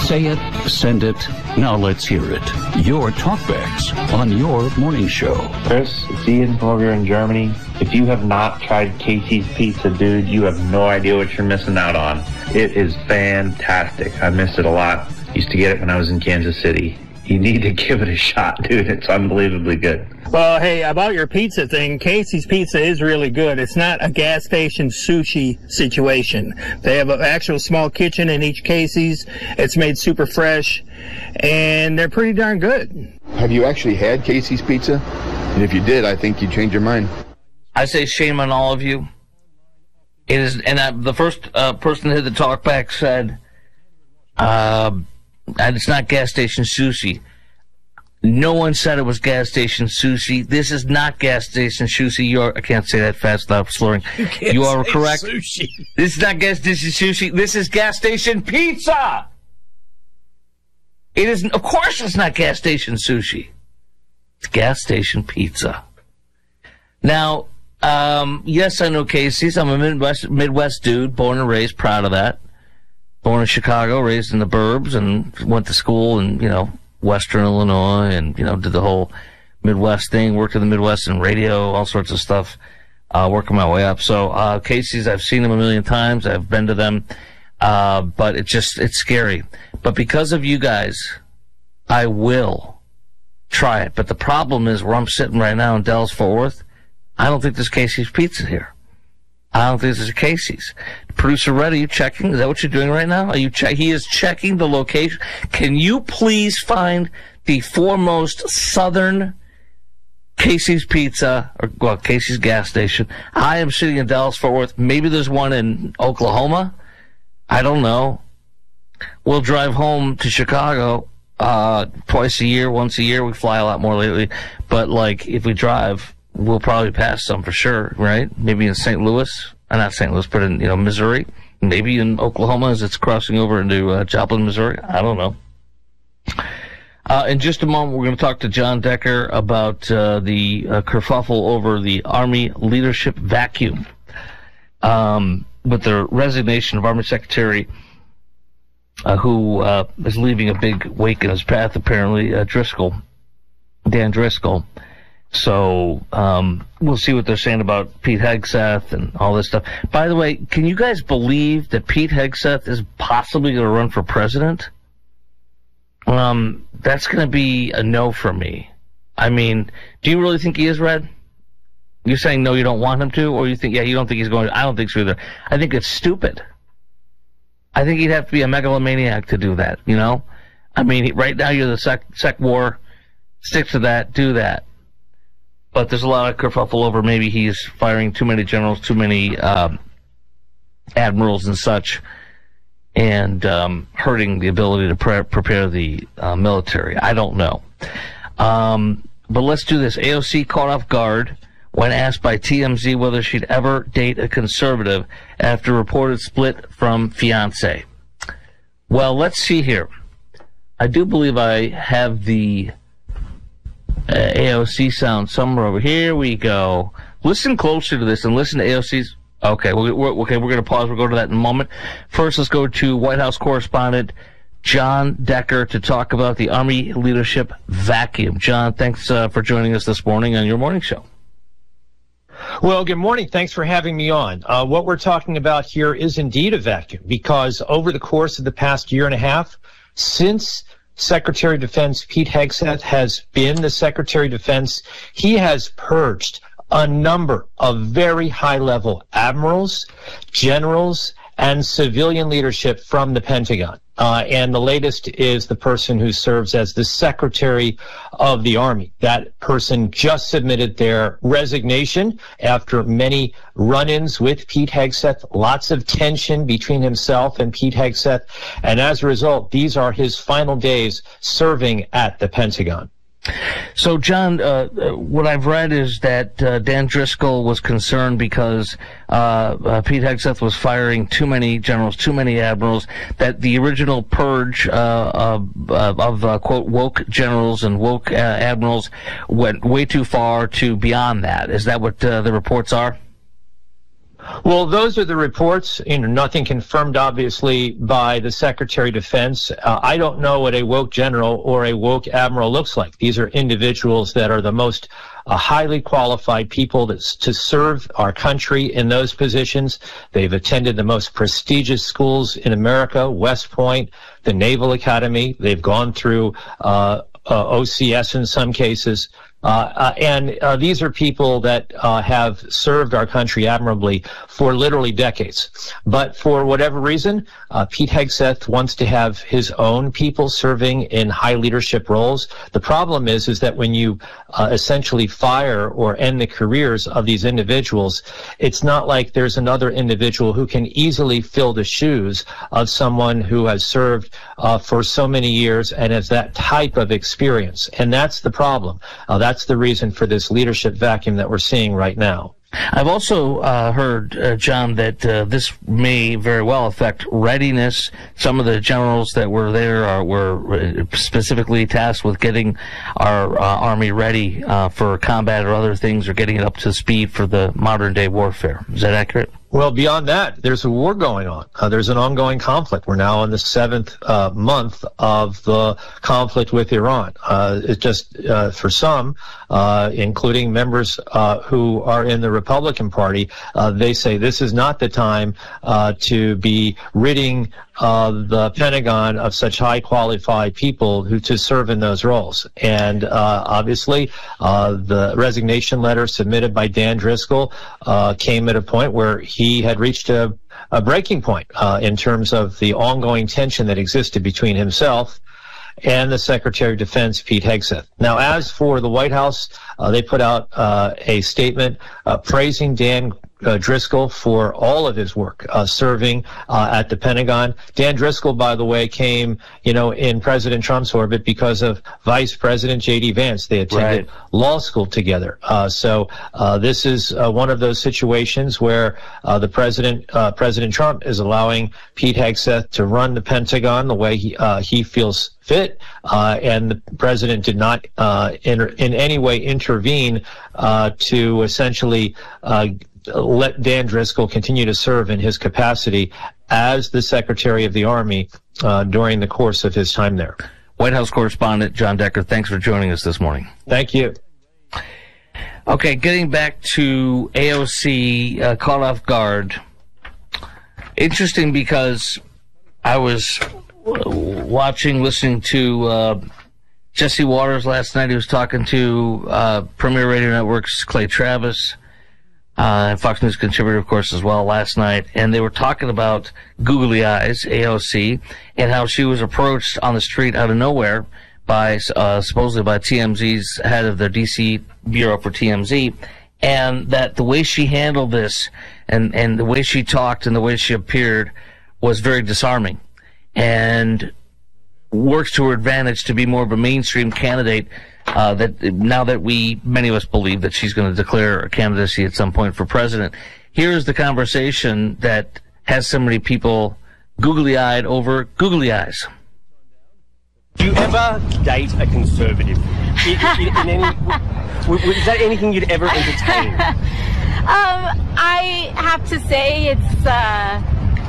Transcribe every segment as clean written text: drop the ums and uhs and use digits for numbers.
Say it, send it, now let's hear it. Your talkbacks on your morning show. Chris, it's Ian over in Germany. If you have not tried Casey's Pizza, dude, you have no idea what you're missing out on. It is fantastic. I miss it a lot. Used to get it when I was in Kansas City. You need to give it a shot, dude. It's unbelievably good. Well, hey, about your pizza thing, Casey's Pizza is really good. It's not a gas station sushi situation. They have an actual small kitchen in each Casey's. It's made super fresh, and they're pretty darn good. Have you actually had Casey's Pizza? And if you did, I think you'd change your mind. I say shame on all of you. It is, and the first person that hit the talkback said, it's not gas station sushi. No one said it was gas station sushi. This is not gas station sushi. I can't say that fast without slurring. You are correct. Sushi. This is not gas station sushi. This is gas station pizza. It is, of course, it's not gas station sushi. It's gas station pizza. Now, yes, I know Casey's. I'm a Midwest dude, born and raised, proud of that. Born in Chicago, raised in the burbs, and went to school in, Western Illinois, and, did the whole Midwest thing, worked in the Midwest in radio, all sorts of stuff, working my way up. So, Casey's, I've seen them a million times. I've been to them. But it's scary. But because of you guys, I will try it. But the problem is where I'm sitting right now in Dallas-Fort Worth, I don't think there's Casey's Pizza here. I don't think there's a Casey's. Producer Red, are you checking? Is that what you're doing right now? He is checking the location. Can you please find the foremost southern Casey's Pizza, or Casey's gas station? I am sitting in Dallas-Fort Worth. Maybe there's one in Oklahoma. I don't know. We'll drive home to Chicago twice a year, once a year. We fly a lot more lately. But, if we drive, we'll probably pass some for sure, right? Maybe in St. Louis. Not St. Louis, but in, Missouri. Maybe in Oklahoma as it's crossing over into Joplin, Missouri. I don't know. In just a moment, we're going to talk to John Decker about the kerfuffle over the Army leadership vacuum. With the resignation of Army Secretary, who is leaving a big wake in his path, apparently, Dan Driscoll. So we'll see what they're saying about Pete Hegseth and all this stuff. By the way, can you guys believe that Pete Hegseth is possibly going to run for president? That's going to be a no for me. I mean, do you really think he is, Red? You're saying no, you don't want him to? Or you think, you don't think he's going to? I don't think so either. I think it's stupid. I think he'd have to be a megalomaniac to do that, I mean, right now you're the sec war. Stick to that, do that. But there's a lot of kerfuffle over maybe he's firing too many generals, too many admirals and such, and hurting the ability to prepare the military. I don't know. But let's do this. AOC caught off guard when asked by TMZ whether she'd ever date a conservative after reported split from fiancé. Well, let's see here. I do believe I have the AOC sound somewhere over here. We go. Listen closer to this and listen to AOC's. Okay, we're going to pause. We'll go to that in a moment. First, let's go to White House correspondent John Decker to talk about the Army leadership vacuum. John, thanks for joining us this morning on your morning show. Well, good morning. Thanks for having me on. What we're talking about here is indeed a vacuum, because over the course of the past year and a half, since Secretary of Defense Pete Hegseth has been the Secretary of Defense, he has purged a number of very high-level admirals, generals, and civilian leadership from the Pentagon. And the latest is the person who serves as the Secretary of the Army. That person just submitted their resignation after many run-ins with Pete Hegseth, lots of tension between himself and Pete Hegseth. And as a result, these are his final days serving at the Pentagon. So, John, what I've read is that Dan Driscoll was concerned because Pete Hegseth was firing too many generals, too many admirals, that the original purge of quote, woke generals and woke admirals went way too far to beyond that. Is that what the reports are? Well, those are the reports. Nothing confirmed, obviously, by the Secretary of Defense. I don't know what a woke general or a woke admiral looks like. These are individuals that are the most highly qualified people to serve our country in those positions. They've attended the most prestigious schools in America, West Point, the Naval Academy. They've gone through OCS in some cases. And these are people that have served our country admirably for literally decades. But for whatever reason, Pete Hegseth wants to have his own people serving in high leadership roles. The problem is that when you essentially fire or end the careers of these individuals, it's not like there's another individual who can easily fill the shoes of someone who has served for so many years and has that type of experience. And that's the problem. That's the reason for this leadership vacuum that we're seeing right now. I've also heard, John, that this may very well affect readiness. Some of the generals that were there were specifically tasked with getting our Army ready for combat or other things, or getting it up to speed for the modern-day warfare. Is that accurate? Well, beyond that, there's a war going on. There's an ongoing conflict. We're now in the 7th month of the conflict with Iran. It just, for some, including members who are in the Republican Party, they say this is not the time to be ridding the Pentagon of such high qualified people who to serve in those roles. And obviously, the resignation letter submitted by Dan Driscoll came at a point where he had reached a breaking point in terms of the ongoing tension that existed between himself and the Secretary of Defense, Pete Hegseth. Now, as for the White House, they put out a statement praising Dan Driscoll for all of his work serving at the Pentagon. Dan Driscoll, by the way, came, in President Trump's orbit because of Vice President J.D. Vance. They attended law school together. So this is one of those situations where President Trump is allowing Pete Hegseth to run the Pentagon the way he feels fit, and the president did not in any way intervene to essentially let Dan Driscoll continue to serve in his capacity as the Secretary of the Army during the course of his time there. White House correspondent John Decker, thanks for joining us this morning. Thank you. Okay, getting back to AOC, caught off guard. Interesting, because I was listening to Jesse Waters last night. He was talking to Premier Radio Network's Clay Travis, and Fox News contributor, of course, as well, last night. And they were talking about Googly Eyes, AOC, and how she was approached on the street out of nowhere by supposedly by TMZ's head of the D.C. Bureau for TMZ, and that the way she handled this and the way she talked and the way she appeared was very disarming, and works to her advantage to be more of a mainstream candidate, that now that many of us believe that she's going to declare a candidacy at some point for president. Here's the conversation that has so many people googly-eyed over googly eyes. Do you ever date a conservative? In any, is that anything you'd ever entertain? I have to say it's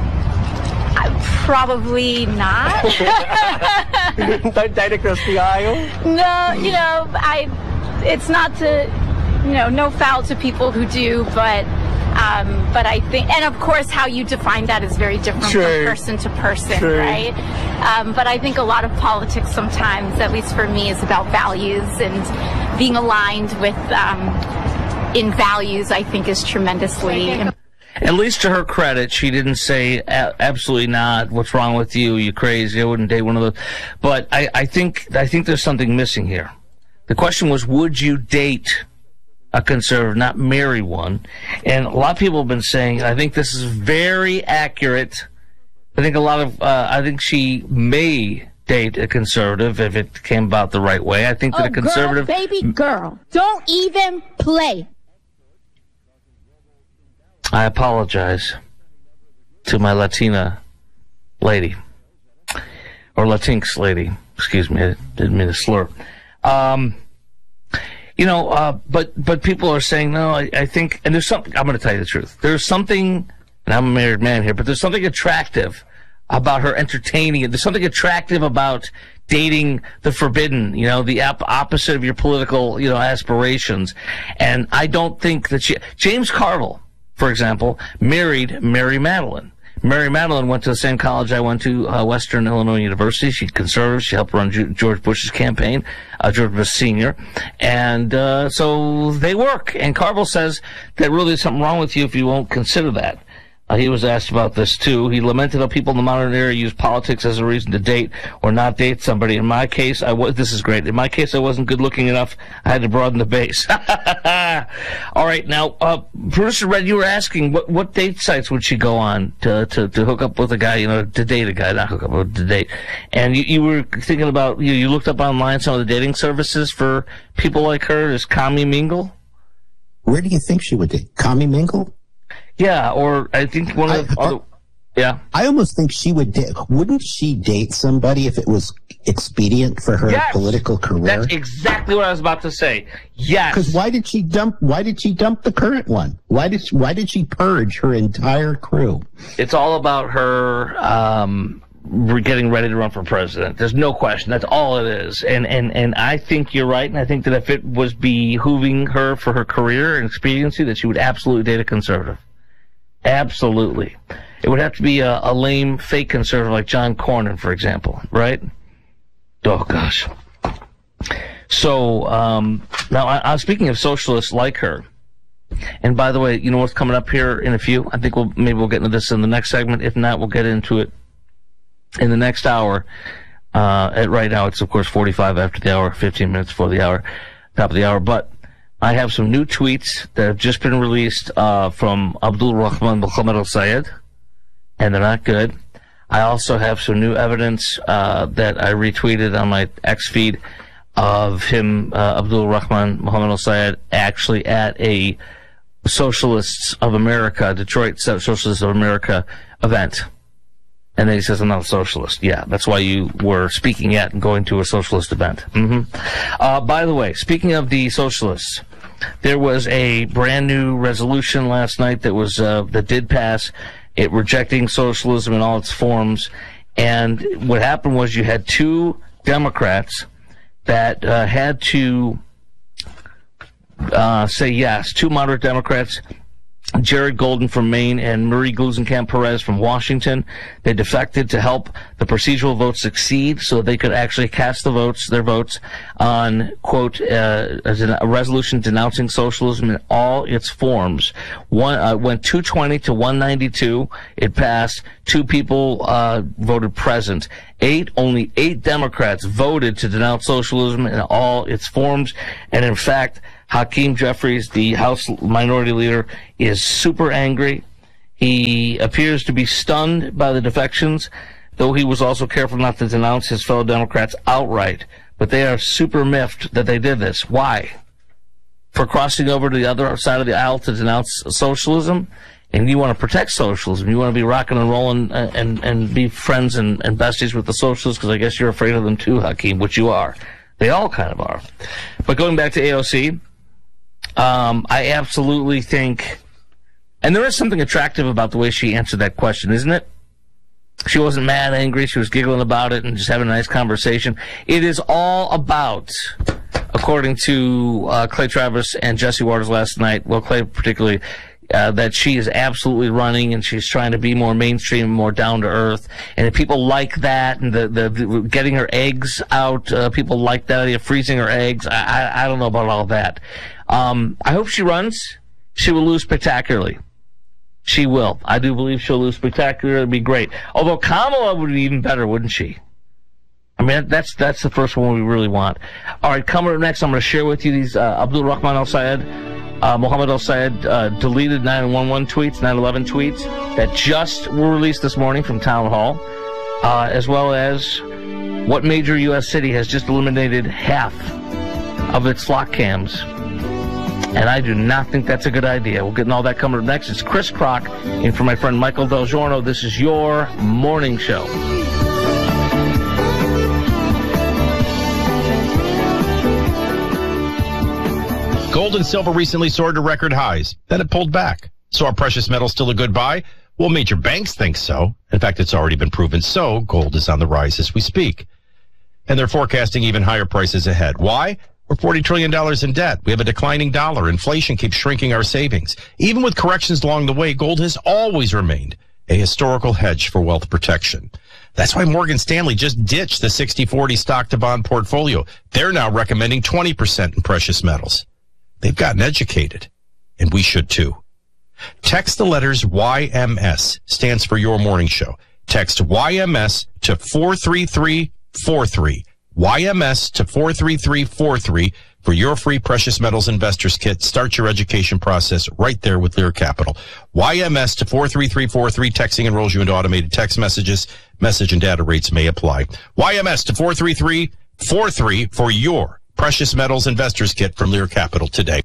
probably not. Don't date across the aisle? No, it's not to, no foul to people who do, but I think, and of course how you define that is very different from person to person, right? But I think a lot of politics sometimes, at least for me, is about values, and being aligned with, in values, I think is tremendously important. At least to her credit, she didn't say absolutely not. What's wrong with you? You crazy? I wouldn't date one of those. But I think there's something missing here. The question was, would you date a conservative, not marry one? And a lot of people have been saying, I think this is very accurate. I think she may date a conservative if it came about the right way. I think that a conservative... Girl, baby girl, don't even play. I apologize to my Latina lady, or Latinx lady. Excuse me, I didn't mean to slur. But people are saying, no, I think, and there's something, I'm going to tell you the truth. There's something, and I'm a married man here, but there's something attractive about her entertaining it. There's something attractive about dating the forbidden, the opposite of your political, aspirations. And I don't think that James Carville, for example, married Mary Madeline. Mary Madeline went to the same college I went to, Western Illinois University. She's conservative. She helped run George Bush's campaign, George Bush Sr. And so they work. And Carville says that really there's something wrong with you if you won't consider that. He was asked about this, too. He lamented how people in the modern era use politics as a reason to date or not date somebody. In my case, this is great. In my case, I wasn't good looking enough. I had to broaden the base. All right. Now, Producer Red, you were asking what date sites would she go on to hook up with a guy, to date a guy, not hook up, but to date. And you were thinking about, you looked up online some of the dating services for people like her. Is Commie Mingle? Where do you think she would date? Commie Mingle? Yeah, or I think one of the other... Yeah. I almost think she would wouldn't she date somebody if it was expedient for her political career? That's exactly what I was about to say. Yes. Because why did she dump the current one? Why did she purge her entire crew? It's all about her getting ready to run for president. There's no question. That's all it is. And I think you're right, and I think that if it was behooving her for her career and expediency, that she would absolutely date a conservative. Absolutely. It would have to be a lame, fake conservative like John Cornyn, for example, right? Oh, gosh. So, now, I'm speaking of socialists like her. And by the way, you know what's coming up here in a few? I think maybe we'll get into this in the next segment. If not, we'll get into it in the next hour. Right now, it's, of course, 45 after the hour, 15 minutes before the hour, top of the hour. But I have some new tweets that have just been released from Abdul Rahman Mohammed al-Sayed, and they're not good. I also have some new evidence that I retweeted on my X feed of him, Abdul Rahman Mohammed al-Sayed, actually at a Socialists of America, Detroit Socialists of America event. And then he says, I'm not a socialist. Yeah, that's why you were speaking at and going to a socialist event. By the way, speaking of the socialists, there was a brand new resolution last night that did pass, it rejecting socialism in all its forms. And what happened was you had two Democrats that had to say yes, two moderate Democrats, Jared Golden from Maine and Marie Gluesenkamp Perez from Washington. They defected to help the procedural vote succeed so they could actually cast their votes on, quote, a resolution denouncing socialism in all its forms. Went 220 to 192. It passed. Two people voted present. Only eight Democrats voted to denounce socialism in all its forms. And in fact, Hakeem Jeffries, the House Minority Leader, is super angry. He appears to be stunned by the defections, though he was also careful not to denounce his fellow Democrats outright. But they are super miffed that they did this. Why? For crossing over to the other side of the aisle to denounce socialism? And you want to protect socialism. You want to be rocking and rolling and be friends and besties with the socialists, because I guess you're afraid of them too, Hakeem, which you are. They all kind of are. But going back to AOC, I absolutely think, and there is something attractive about the way she answered that question, isn't it? She wasn't mad, angry. She was giggling about it and just having a nice conversation. It is all about, according to Clay Travis and Jesse Waters last night, well, Clay particularly, that she is absolutely running and she's trying to be more mainstream, more down to earth. And if people like that and the getting her eggs out, people like that idea, freezing her eggs. I don't know about all that. I hope she runs. She will lose spectacularly. She will. I do believe she'll lose spectacularly. It'd be great. Although Kamala would be even better, wouldn't she? I mean, that's the first one we really want. All right, coming up next, I'm going to share with you these Abdul Rahman al-Sayed, Mohammed al-Sayed deleted 911 tweets, 9/11 tweets that just were released this morning from Town Hall, as well as what major U.S. city has just eliminated half of its flock cams. And I do not think that's a good idea. We'll get all that coming up next. It's Chris Crock in for my friend Michael Del Giorno. This is your morning show. Gold and silver recently soared to record highs. Then it pulled back. So are precious metals still a good buy? Well, major banks think so. In fact, it's already been proven so. Gold is on the rise as we speak. And they're forecasting even higher prices ahead. Why? We're $40 trillion in debt. We have a declining dollar. Inflation keeps shrinking our savings. Even with corrections along the way, gold has always remained a historical hedge for wealth protection. That's why Morgan Stanley just ditched the 60-40 stock-to-bond portfolio. They're now recommending 20% in precious metals. They've gotten educated, and we should too. Text the letters YMS, stands for Your Morning Show. Text YMS to 43343. YMS to 43343 for your free precious metals investors kit. Start your education process right there with Lear Capital. YMS to 43343. Texting enrolls you into automated text messages. Message and data rates may apply. YMS to 43343 for your precious metals investors kit from Lear Capital today.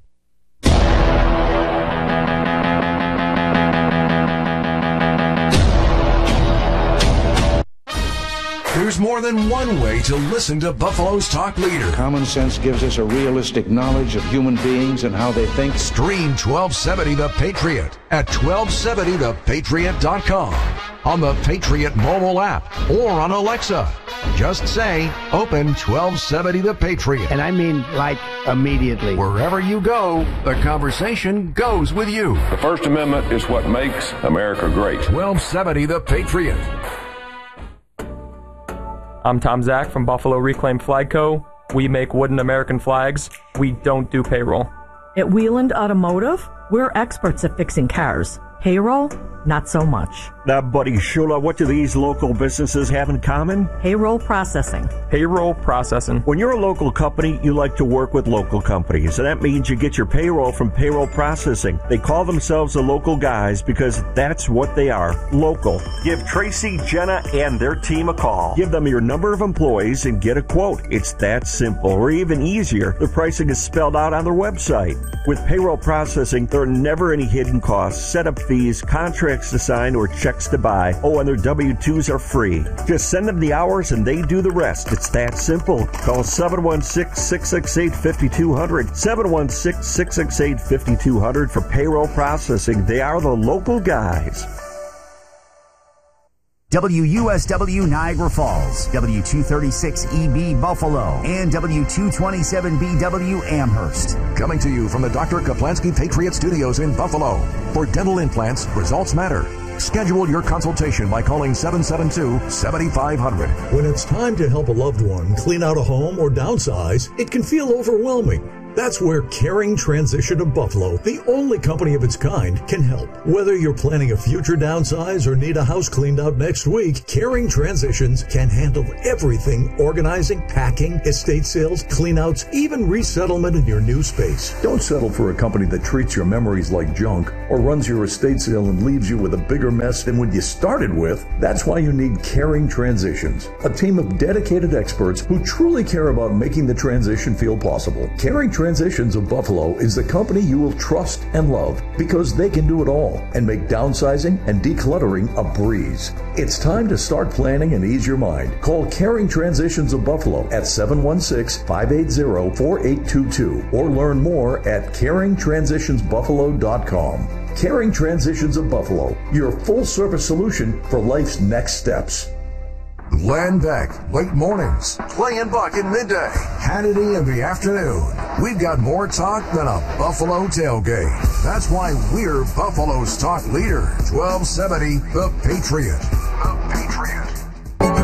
There's more than one way to listen to Buffalo's talk leader. Common sense gives us a realistic knowledge of human beings and how they think. Stream 1270 The Patriot at 1270thepatriot.com, on the Patriot mobile app, or on Alexa. Just say, open 1270 The Patriot. And I mean, like, immediately. Wherever you go, the conversation goes with you. The First Amendment is what makes America great. 1270 The Patriot. I'm Tom Zach from Buffalo Reclaim Flag Co. We make wooden American flags. We don't do payroll. At Wieland Automotive, we're experts at fixing cars. Payroll, not so much. Now, buddy Shula, what do these local businesses have in common? Payroll processing. Payroll processing. When you're a local company, you like to work with local companies, and that means you get your payroll from payroll processing. They call themselves the local guys because that's what they are, local. Give Tracy, Jenna, and their team a call. Give them your number of employees and get a quote. It's that simple, or even easier. The pricing is spelled out on their website. With payroll processing, there are never any hidden costs, setup fees, contracts to sign, or checks to buy. Oh, and their W-2s are free. Just send them the hours and they do the rest. It's that simple. Call 716-668-5200. 716-668-5200 for payroll processing. They are the local guys. WUSW Niagara Falls, W236EB Buffalo, and W227BW Amherst. Coming to you from the Dr. Kaplansky Patriot Studios in Buffalo. For dental implants, results matter. Schedule your consultation by calling 772-7500. When it's time to help a loved one clean out a home or downsize, it can feel overwhelming. That's where Caring Transition of Buffalo, the only company of its kind, can help. Whether you're planning a future downsize or need a house cleaned out next week, Caring Transitions can handle everything: organizing, packing, estate sales, cleanouts, even resettlement in your new space. Don't settle for a company that treats your memories like junk or runs your estate sale and leaves you with a bigger mess than what you started with. That's why you need Caring Transitions, a team of dedicated experts who truly care about making the transition feel possible. Caring Transitions of Buffalo is the company you will trust and love because they can do it all and make downsizing and decluttering a breeze. It's time to start planning and ease your mind. Call Caring Transitions of Buffalo at 716-580-4822 or learn more at caringtransitionsbuffalo.com. Caring Transitions of Buffalo, your full-service solution for life's next steps. Glenn Beck, late mornings. Clay and Buck in midday. Hannity in the afternoon. We've got more talk than a Buffalo tailgate. That's why we're Buffalo's talk leader. 1270 The Patriot. The Patriot.